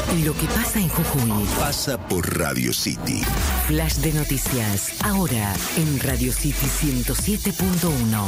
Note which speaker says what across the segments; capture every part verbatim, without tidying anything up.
Speaker 1: Lo que pasa en Jujuy
Speaker 2: pasa por Radio City.
Speaker 1: Flash de noticias, ahora en Radio City ciento siete punto uno.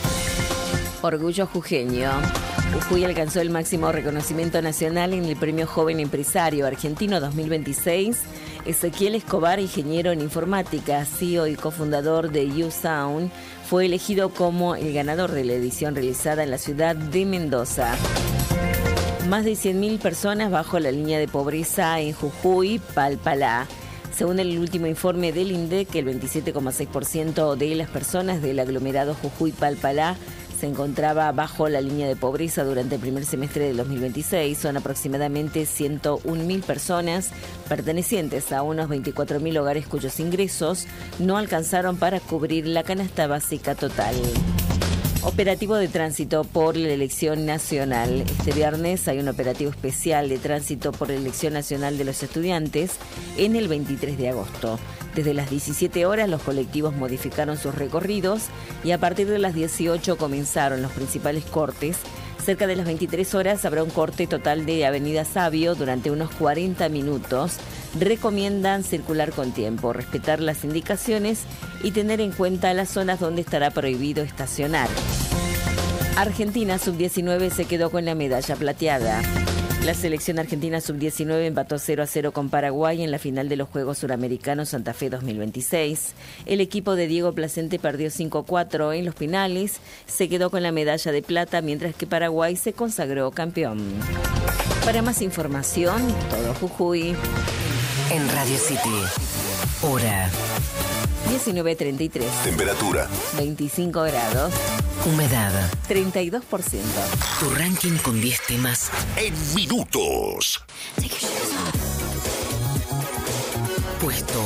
Speaker 3: Orgullo jujeño. Jujuy alcanzó el máximo reconocimiento nacional en el Premio Joven Empresario Argentino dos mil veintiséis. Ezequiel Escobar, ingeniero en informática, C E O y cofundador de YouSound, fue elegido como el ganador de la edición realizada en la ciudad de Mendoza. Más de cien mil personas bajo la línea de pobreza en Jujuy, Palpalá. Según el último informe del INDEC, el veintisiete coma seis por ciento de las personas del aglomerado Jujuy-Palpalá se encontraba bajo la línea de pobreza durante el primer semestre del dos mil veintiséis. Son aproximadamente ciento un mil personas pertenecientes a unos veinticuatro mil hogares cuyos ingresos no alcanzaron para cubrir la canasta básica total. Operativo de tránsito por la elección nacional. Este viernes hay un operativo especial de tránsito por la elección nacional de los estudiantes en el veintitrés de agosto. Desde las diecisiete horas los colectivos modificaron sus recorridos y a partir de las dieciocho comenzaron los principales cortes. Cerca de las veintitrés horas habrá un corte total de Avenida Sabio durante unos cuarenta minutos. Recomiendan circular con tiempo, respetar las indicaciones y tener en cuenta las zonas donde estará prohibido estacionar. Argentina sub diecinueve se quedó con la medalla plateada. La selección argentina sub diecinueve empató cero a cero con Paraguay en la final de los Juegos Suramericanos Santa Fe dos mil veintiséis. El equipo de Diego Placente perdió cinco a cuatro en los penales, se quedó con la medalla de plata, mientras que Paraguay se consagró campeón. Para más información, todo Jujuy.
Speaker 1: En Radio City, hora
Speaker 3: diecinueve treinta y tres.
Speaker 2: Temperatura
Speaker 3: veinticinco grados.
Speaker 1: Humedad
Speaker 3: treinta y dos por ciento.
Speaker 1: Tu ranking con diez temas
Speaker 2: en minutos.
Speaker 1: puesto